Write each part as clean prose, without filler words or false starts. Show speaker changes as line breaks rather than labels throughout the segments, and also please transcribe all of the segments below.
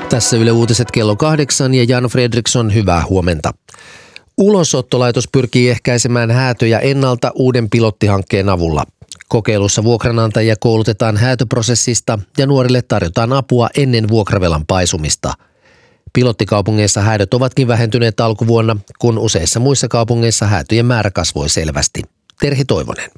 Tässä Yle Uutiset kello 8 ja Jan Fredriksson, hyvää huomenta. Ulosottolaitos pyrkii ehkäisemään häätöjä ennalta uuden pilottihankkeen avulla. Kokeilussa vuokranantajia koulutetaan häätöprosessista ja nuorille tarjotaan apua ennen vuokravelan paisumista. Pilottikaupungeissa häädöt ovatkin vähentyneet alkuvuonna, kun useissa muissa kaupungeissa häätöjen määrä kasvoi selvästi. Terhi Toivonen.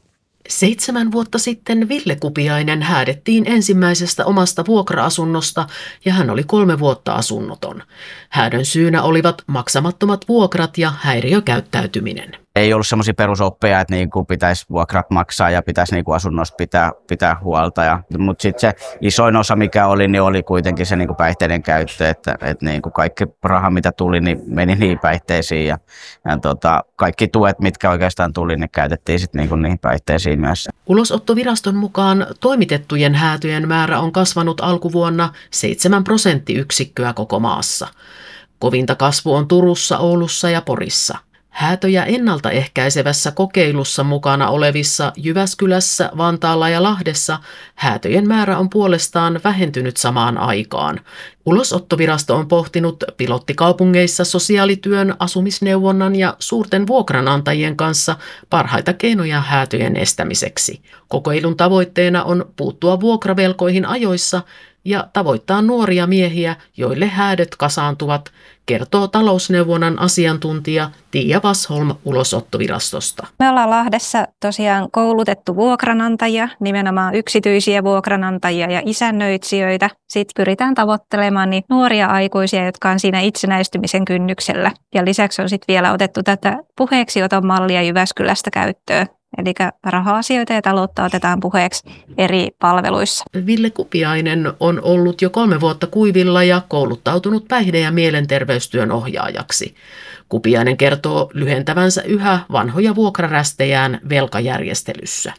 7 vuotta sitten Ville Kupiainen häädettiin ensimmäisestä omasta vuokra-asunnosta ja hän oli 3 vuotta asunnoton. Häädön syynä olivat maksamattomat vuokrat ja häiriökäyttäytyminen.
Ei ollut semmoisia perusoppeja, että pitäisi vuokrat maksaa ja pitäisi asunnosta pitää huolta. Mutta sitten se isoin osa, mikä oli kuitenkin se päihteiden käyttö, että kaikki raha, mitä tuli, niin meni niihin päihteisiin. Ja kaikki tuet, mitkä oikeastaan tuli, niin käytettiin sitten niihin päihteisiin myös.
Ulosottoviraston mukaan toimitettujen häätöjen määrä on kasvanut alkuvuonna 7 prosenttiyksikköä koko maassa. Kovinta kasvu on Turussa, Oulussa ja Porissa. Häätöjä ennaltaehkäisevässä kokeilussa mukana olevissa Jyväskylässä, Vantaalla ja Lahdessa häätöjen määrä on puolestaan vähentynyt samaan aikaan. Ulosottovirasto on pohtinut pilottikaupungeissa sosiaalityön, asumisneuvonnan ja suurten vuokranantajien kanssa parhaita keinoja häätöjen estämiseksi. Kokeilun tavoitteena on puuttua vuokravelkoihin ajoissa ja tavoittaa nuoria miehiä, joille häädöt kasaantuvat, kertoo talousneuvonnan asiantuntija Tiia Vasholm Ulosottovirastosta.
Me ollaan Lahdessa tosiaan koulutettu vuokranantajia, nimenomaan yksityisiä vuokranantajia ja isännöitsijöitä. Sitten pyritään tavoittelemaan niin nuoria aikuisia, jotka on siinä itsenäistymisen kynnyksellä. Ja lisäksi on sitten vielä otettu tätä puheeksioton mallia Jyväskylästä käyttöön. Eli raha-asioita ja taloutta otetaan puheeksi eri palveluissa.
Ville Kupiainen on ollut jo 3 vuotta kuivilla ja kouluttautunut päihde- ja mielenterveystyön ohjaajaksi. Kupiainen kertoo lyhentävänsä yhä vanhoja vuokrarästejään velkajärjestelyssä.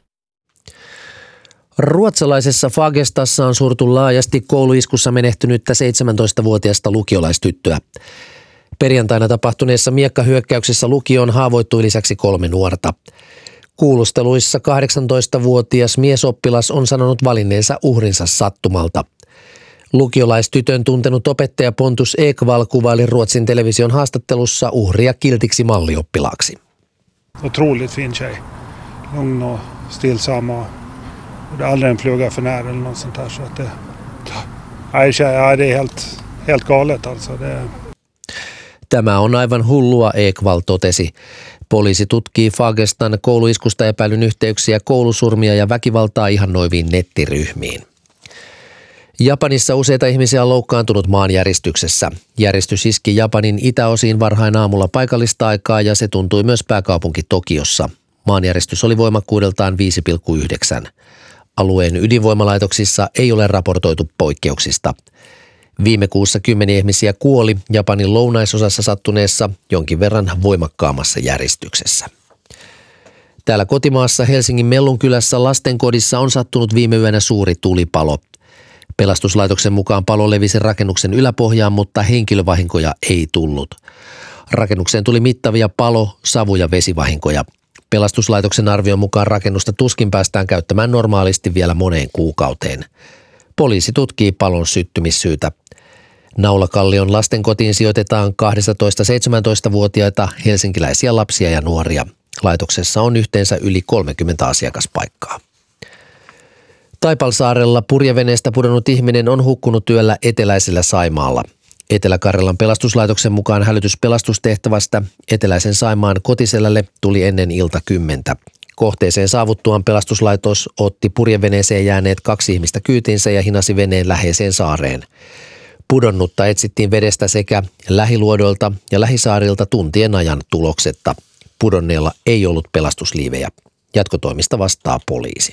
Ruotsalaisessa Fagestassa on surtu laajasti kouluiskussa menehtynyttä 17-vuotiaasta lukiolaistyttöä. Perjantaina tapahtuneessa miekkahyökkäyksessä lukioon haavoittui lisäksi 3 nuorta. Kuulusteluissa 18-vuotias miesoppilas on sanonut valinneensa uhrinsa sattumalta. Lukiolaistytön tuntenut opettaja Pontus Ekvall kuvaili Ruotsin television haastattelussa uhria kiltiksi mallioppilaaksi.
Otroligt fin tjej. Lugn och stillsam och det är aldrig en fluga för nära eller något sånt där så att det är helt galet alltså det.
Tämä on aivan hullua, Ekvall totesi. Poliisi tutkii Fagestan kouluiskusta epäilyn yhteyksiä koulusurmia ja väkivaltaa ihannoiviin nettiryhmiin. Japanissa useita ihmisiä on loukkaantunut maanjäristyksessä. Järistys iski Japanin itäosiin varhain aamulla paikallista aikaa ja se tuntui myös pääkaupunki Tokiossa. Maanjäristys oli voimakkuudeltaan 5,9. Alueen ydinvoimalaitoksissa ei ole raportoitu poikkeuksista. Viime kuussa 10 ihmisiä kuoli Japanin lounaisosassa sattuneessa jonkin verran voimakkaammassa järistyksessä. Täällä kotimaassa Helsingin Mellunkylässä lastenkodissa on sattunut viime yönä suuri tulipalo. Pelastuslaitoksen mukaan palo levisi rakennuksen yläpohjaan, mutta henkilövahinkoja ei tullut. Rakennukseen tuli mittavia palo-, savu- ja vesivahinkoja. Pelastuslaitoksen arvion mukaan rakennusta tuskin päästään käyttämään normaalisti vielä moneen kuukauteen. Poliisi tutkii palon syttymissyytä. Naulakallion lastenkotiin sijoitetaan 12-17-vuotiaita helsinkiläisiä lapsia ja nuoria. Laitoksessa on yhteensä yli 30 asiakaspaikkaa. Taipalsaarella purjeveneestä pudonnut ihminen on hukkunut yöllä eteläisellä Saimaalla. Etelä-Karjalan pelastuslaitoksen mukaan hälytys pelastustehtävästä eteläisen Saimaan Kotiselälle tuli ennen ilta 10. Kohteeseen saavuttuaan pelastuslaitos otti purjeveneeseen jääneet 2 ihmistä kyytiinsä ja hinasi veneen läheiseen saareen. Pudonnutta etsittiin vedestä sekä lähiluodolta ja lähisaarilta tuntien ajan tuloksetta. Pudonneella ei ollut pelastusliivejä. Jatkotoimista vastaa poliisi.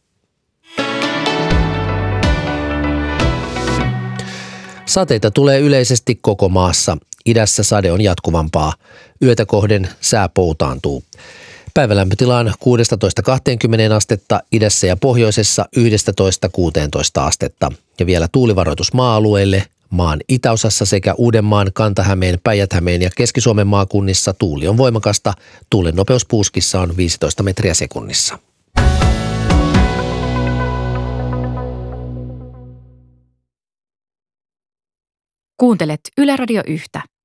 Sateita tulee yleisesti koko maassa. Idässä sade on jatkuvampaa. Yötä kohden sää poutaantuu. Päivälämpötila on 16-20 astetta, idässä ja pohjoisessa 11-16 astetta. Ja vielä tuulivaroitus maa-alueille. Maan itäosassa sekä Uudenmaan, Kanta-Hämeen, Päijät-Hämeen ja Keski-Suomen maakunnissa tuuli on voimakasta. Tuulen nopeus puuskissa on 15 metriä sekunnissa.
Kuuntelet Yle Radio 1.